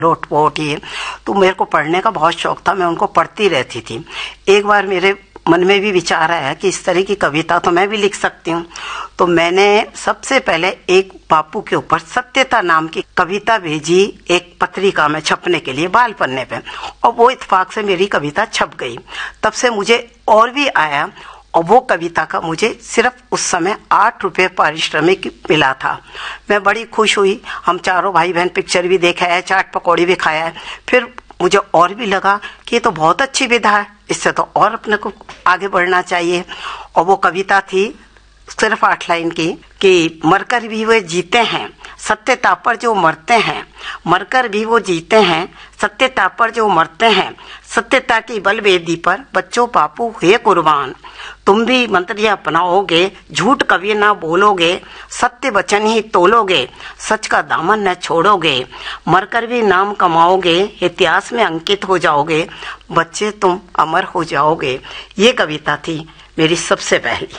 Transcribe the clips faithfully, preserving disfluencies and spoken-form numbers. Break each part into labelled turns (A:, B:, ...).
A: लोट pot ये, तो मेरे को पढ़ने का बहुत शौक था, मैं उनको पढ़ती रहती थी। एक बार मेरे मन में भी विचार आया कि इस तरह की कविता तो मैं भी लिख सकती हूँ। तो मैंने सबसे पहले एक बापू के ऊपर सत्यता नाम की कविता भेजी एक पत्रिका में छपने के लिए, बाल पन्ने पे, और वो इत्तेफाक से मेरी कविता छप गई। तब से मुझे और भी आया, और वो कविता का मुझे सिर्फ उस समय आठ रुपए पारिश्रमिक मिला था। मैं बड़ी खुश हुई। हम चारों भाई बहन पिक्चर भी देखा है, चाट पकौड़ी भी खाया है। फिर मुझे और भी लगा कि ये तो बहुत अच्छी विधा है, इससे तो और अपने को आगे बढ़ना चाहिए। और वो कविता थी सिर्फ आठ लाइन की कि मरकर भी वो जीते हैं, सत्यता पर जो मरते हैं, मरकर भी वो जीते हैं, सत्यता पर जो मरते हैं, सत्यता की बलवेदी पर बच्चों बापू हुए कुर्बान। तुम भी मंत्र अपनाओगे, झूठ कभी ना बोलोगे, सत्य वचन ही तोलोगे, सच का दामन न छोड़ोगे, मरकर भी नाम कमाओगे, इतिहास में अंकित हो जाओगे, बच्चे तुम अमर हो जाओगे। ये कविता थी मेरी सबसे पहली।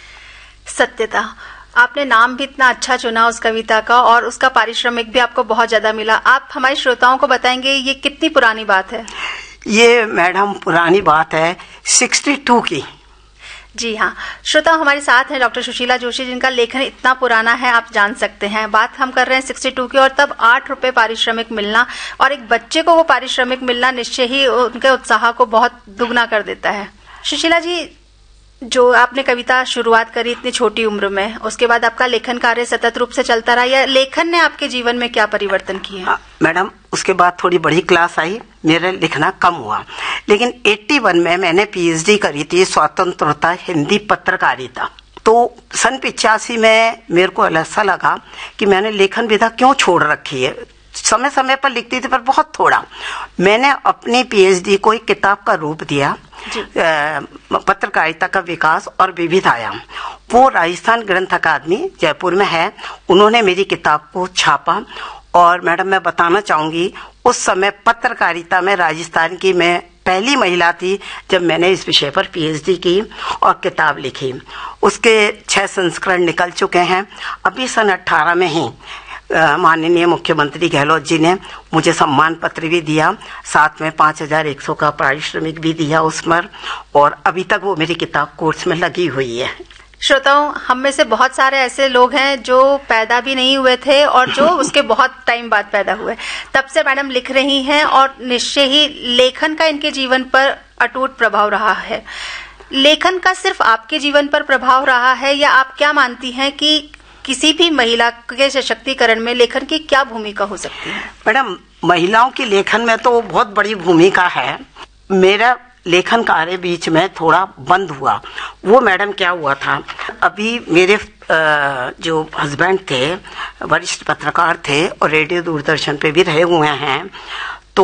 B: सत्यता, आपने नाम भी इतना अच्छा चुना उस कविता का, और उसका पारिश्रमिक भी आपको बहुत ज्यादा मिला। आप हमारे श्रोताओं को बताएंगे ये कितनी पुरानी बात है?
A: ये मैडम पुरानी बात है, बासठ की।
B: जी हाँ, श्रोता हमारे साथ हैं डॉक्टर सुशीला जोशी, जिनका लेखन इतना पुराना है आप जान सकते हैं। बात हम कर रहे हैं बासठ की, और तब आठ रुपए पारिश्रमिक मिलना और एक बच्चे को वो पारिश्रमिक मिलना निश्चय ही उनके उत्साह को बहुत दुगना कर देता है। सुशीला जी, जो आपने कविता शुरुआत करी इतनी छोटी उम्र में, उसके बाद आपका लेखन कार्य सतत रूप से चलता रहा, या लेखन ने आपके जीवन में क्या परिवर्तन किए?
A: मैडम, उसके बाद थोड़ी बड़ी क्लास आई, मेरा लिखना कम हुआ, लेकिन इक्यासी में मैंने पीएचडी करी थी स्वतंत्रता हिंदी पत्रकारिता। तो सन पिचासी में मेरे को ऐसा लगा कि मैंने लेखन विधा क्यों छोड़ रखी है। समय समय पर लिखती थी पर बहुत थोड़ा। मैंने अपनी पीएचडी को एक किताब का रूप दिया, पत्रकारिता का विकास और विविधायाम। वो राजस्थान ग्रंथ अकादमी जयपुर में है, उन्होंने मेरी किताब को छापा। और मैडम मैं बताना चाहूंगी, उस समय पत्रकारिता में राजस्थान की मैं पहली महिला थी जब मैंने इस विषय पर पीएचडी की और किताब लिखी। उसके छह संस्करण निकल चुके हैं। अभी सन अठारह में ही माननीय मुख्यमंत्री गहलोत जी ने मुझे सम्मान पत्र भी दिया, साथ में पांच हजार एक सौ का पारिश्रमिक भी दिया उसमें, और अभी तक वो मेरी किताब कोर्स में लगी हुई है।
B: श्रोताओं, हम में से बहुत सारे ऐसे लोग हैं जो पैदा भी नहीं हुए थे और जो उसके बहुत टाइम बाद पैदा हुए। तब से मैडम लिख रही हैं, और निश्चय ही लेखन का इनके जीवन पर अटूट प्रभाव रहा है। लेखन का सिर्फ आपके जीवन पर प्रभाव रहा है, या आप क्या मानती हैं कि किसी भी महिला के सशक्तिकरण में लेखन की क्या भूमिका हो सकती है?
A: मैडम, महिलाओं की लेखन में तो बहुत बड़ी भूमिका है। मेरा लेखन कार्य बीच में थोड़ा बंद हुआ। वो मैडम क्या हुआ था, अभी मेरे जो हस्बैंड थे वरिष्ठ पत्रकार थे और रेडियो दूरदर्शन पे भी रहे हुए हैं, तो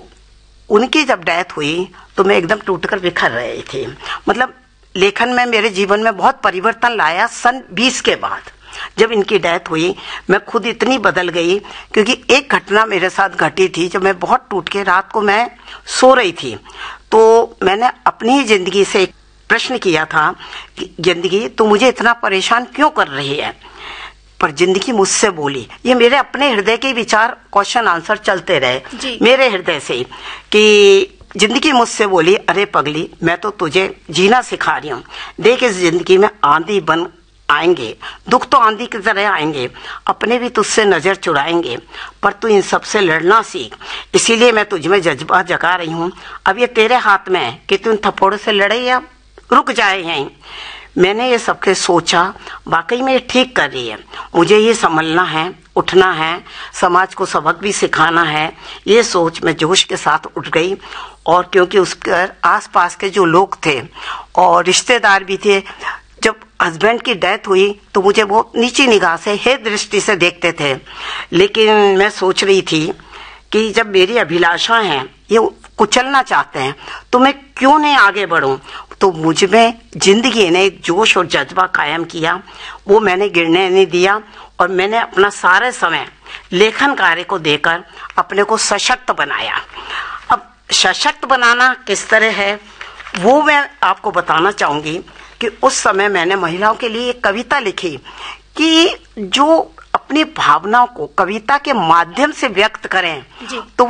A: उनकी जब डेथ हुई तो मैं एकदम टूटकर बिखर रही थी। मतलब लेखन में मेरे जीवन में बहुत परिवर्तन लाया सन बीस के बाद। जब इनकी डेथ हुई मैं खुद इतनी बदल गई, क्योंकि एक घटना मेरे साथ घटी थी जब मैं बहुत टूट के रात को मैं सो रही थी। तो मैंने अपनी ही जिंदगी से एक प्रश्न किया था कि जिंदगी तू मुझे इतना परेशान क्यों कर रही है, पर जिंदगी मुझसे बोली। ये मेरे अपने हृदय के विचार क्वेश्चन आंसर चलते रहे मेरे हृदय से, कि जिंदगी मुझसे बोली, अरे पगली मैं तो तुझे जीना सिखा रही हूँ। देख इस जिंदगी में आंधी बन आएंगे, दुख तो आंधी की तरह आएंगे, अपने भी तुझसे नजर चुराएंगे, पर तू इन सबसे लड़ना सीख। इसीलिए मैं तुझ में जज्बा जगा रही हूँ। अब ये तेरे हाथ में है कि तू इन थप्पड़ों से लड़े या रुक जाए यहीं। मैंने ये सबके सोचा, वाकई में ये ठीक कर रही है, मुझे ये संभलना है, उठना है, समाज को सबक भी सिखाना है। ये सोच मैं जोश के साथ उठ गई। और क्योंकि उसके आसपास के जो लोग थे और रिश्तेदार भी थे, जब हस्बैंड की डेथ हुई तो मुझे बहुत नीची निगाह से हे दृष्टि से देखते थे। लेकिन मैं सोच रही थी कि जब मेरी अभिलाषा है ये कुचलना चाहते हैं तो मैं क्यों नहीं आगे बढ़ूं। तो मुझ में जिंदगी ने एक जोश और जज्बा कायम किया, वो मैंने गिरने नहीं दिया, और मैंने अपना सारा समय लेखन कार्य को देकर अपने को सशक्त बनाया। अब सशक्त बनाना किस तरह है वो मैं आपको बताना चाहूंगी कि उस समय मैंने महिलाओं के लिए एक कविता लिखी कि जो अपनी भावनाओं को कविता के माध्यम से व्यक्त करें
B: जी।
A: तो